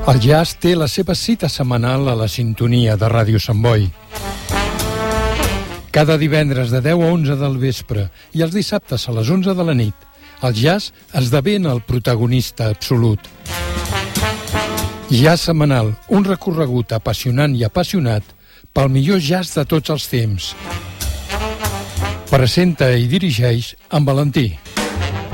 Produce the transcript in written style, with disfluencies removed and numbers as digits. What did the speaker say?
El jazz té la seva cita setmanal a la sintonia de Ràdio Sant Boi. Cada divendres de 10 a 11 del vespre i els dissabtes a les 11 de la nit, el jazz esdevé el protagonista absolut. Jazz setmanal, un recorregut apassionant i apassionat pel millor jazz de tots els temps. Presenta i dirigeix en Valentí.